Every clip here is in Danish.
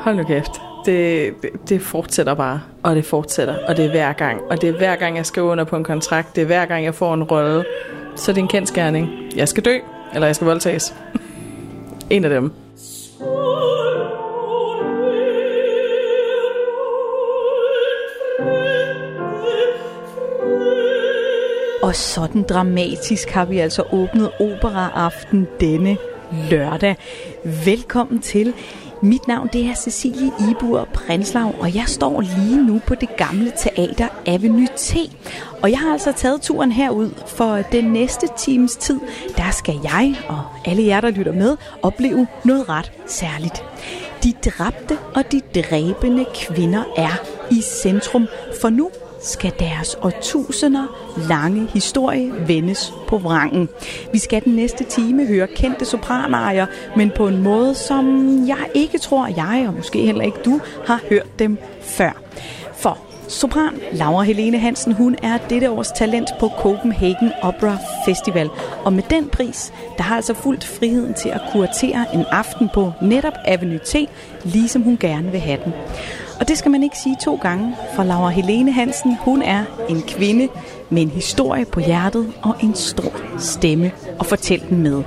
hold nu kæft. Det fortsætter bare, og det fortsætter, og det er hver gang. Og det er hver gang, jeg skal under på en kontrakt. Det er hver gang, jeg får en rolle. Så det er en kendsgerning. Jeg skal dø, eller jeg skal voldtages. En af dem. Og sådan dramatisk har vi altså åbnet operaaften denne lørdag. Velkommen til. Mit navn det er Cecilie Ibur Prinslav, og jeg står lige nu på det gamle teater Avenue T. Og jeg har altså taget turen herud, for den næste times tid, der skal jeg og alle jer, der lytter med, opleve noget ret særligt. De dræbte og de dræbende kvinder er i centrum, for nu skal deres årtusinder lange historie vendes på vrangen. Vi skal den næste time høre kendte sopranarier, men på en måde, som jeg ikke tror, jeg og måske heller ikke du har hørt dem før. For sopran Laura Helene Hansen, hun er dette års talent på Copenhagen Opera Festival. Og med den pris, der har altså fulgt friheden til at kuratere en aften på netop Avenue T, ligesom hun gerne vil have den. Og det skal man ikke sige 2 gange, for Laura Helene Hansen, hun er en kvinde med en historie på hjertet og en stor stemme at fortælle den med.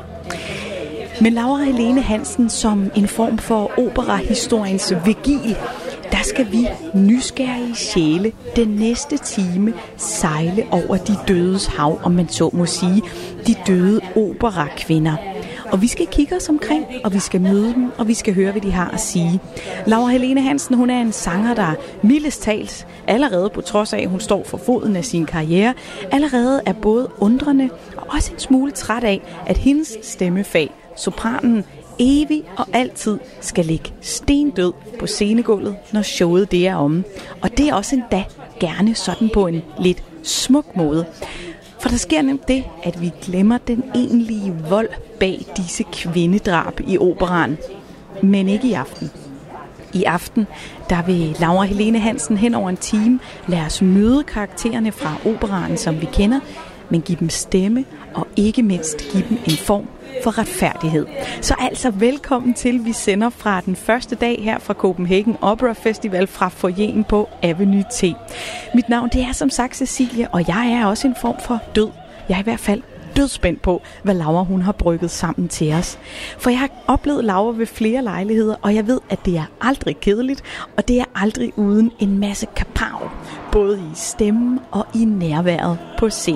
Men Laura Helene Hansen som en form for operahistoriens vigil, der skal vi nysgerrige sjæle den næste time sejle over de dødes hav, om man så må sige, de døde operakvinder. Og vi skal kigge os omkring, og vi skal møde dem, og vi skal høre, hvad de har at sige. Laura Helene Hansen, hun er en sanger, der mildest talt, allerede på trods af, at hun står for foden af sin karriere, allerede er både undrende og også en smule træt af, at hendes stemmefag, sopranen, evig og altid skal ligge stendød på scenegulvet, når showet det er omme. Og det er også endda gerne sådan på en lidt smuk måde. For der sker nemt det, at vi glemmer den egentlige vold bag disse kvindedrab i operaen. Men ikke i aften. I aften, der vil Laura Helene Hansen hen over en time lade os møde karaktererne fra operaen, som vi kender, men give dem stemme og ikke mindst give dem en form for retfærdighed. Så altså velkommen til, vi sender fra den første dag her fra Copenhagen Opera Festival fra foyeren på Avenue T. Mit navn det er som sagt Cecilie, og jeg er også en form for død. Jeg er i hvert fald dødspændt på, hvad Laura hun har brygget sammen til os. For jeg har oplevet Laura ved flere lejligheder, og jeg ved, at det er aldrig kedeligt, og det er aldrig uden en masse kapav, både i stemmen og i nærværet på scenen.